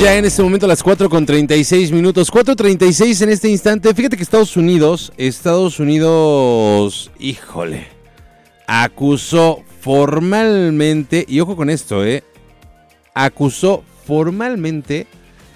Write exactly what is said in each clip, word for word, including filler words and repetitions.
ya en este momento a las cuatro con treinta y seis minutos. cuatro treinta y seis en este instante. Fíjate que Estados Unidos, Estados Unidos, híjole, acusó formalmente, y ojo con esto, eh, acusó formalmente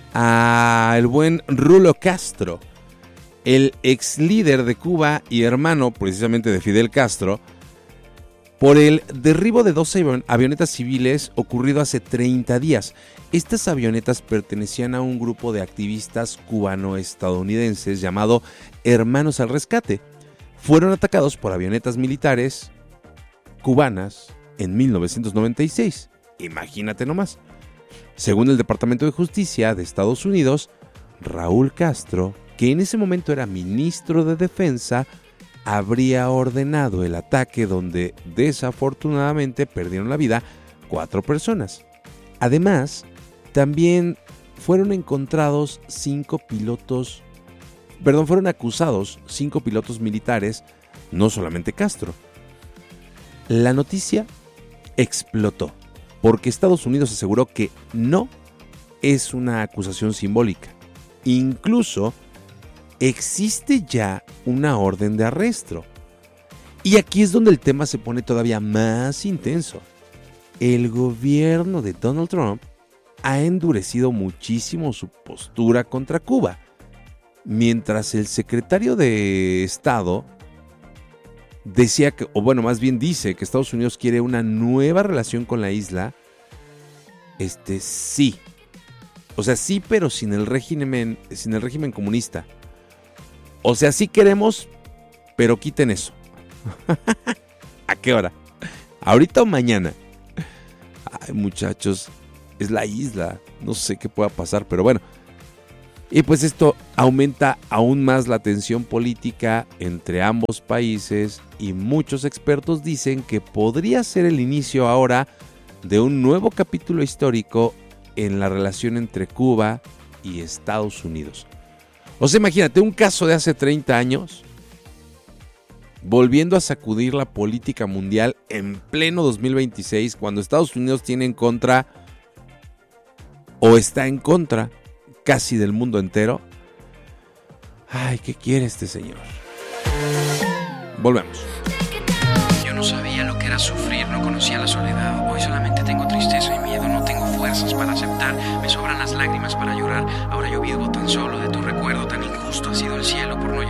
a el buen Rulo Castro, el ex líder de Cuba y hermano precisamente de Fidel Castro, por el derribo de dos avionetas civiles ocurrido hace treinta días. Estas avionetas pertenecían a un grupo de activistas cubano-estadounidenses llamado Hermanos al Rescate. Fueron atacados por avionetas militares cubanas en mil novecientos noventa y seis. Imagínate nomás. Según el Departamento de Justicia de Estados Unidos, Raúl Castro, que en ese momento era ministro de Defensa, habría ordenado el ataque donde desafortunadamente perdieron la vida cuatro personas. Además, también fueron encontrados cinco pilotos, perdón, fueron acusados cinco pilotos militares, no solamente Castro. La noticia explotó porque Estados Unidos aseguró que no es una acusación simbólica. Incluso existe ya una orden de arresto. Y aquí es donde el tema se pone todavía más intenso. El gobierno de Donald Trump ha endurecido muchísimo su postura contra Cuba, mientras el secretario de Estado decía que, o bueno, más bien dice que Estados Unidos quiere una nueva relación con la isla. Este sí, o sea, sí, pero sin el régimen, sin el régimen comunista. O sea, sí queremos, pero quiten eso. ¿A qué hora? ¿Ahorita o mañana? Ay, muchachos, es la isla. No sé qué pueda pasar, pero bueno. Y pues esto aumenta aún más la tensión política entre ambos países y muchos expertos dicen que podría ser el inicio ahora de un nuevo capítulo histórico en la relación entre Cuba y Estados Unidos. O sea, imagínate, un caso de hace treinta años volviendo a sacudir la política mundial en pleno dos mil veintiséis, cuando Estados Unidos tiene en contra o está en contra casi del mundo entero. Ay, ¿qué quiere este señor? Volvemos. Yo no sabía lo que era sufrir, no conocía la soledad. Hoy solamente tengo tristeza y miedo, no tengo fuerzas para aceptar. Me sobran las lágrimas para llorar. Ahora yo vivo tan solo de tu recuerdo, tan injusto ha sido el cielo por no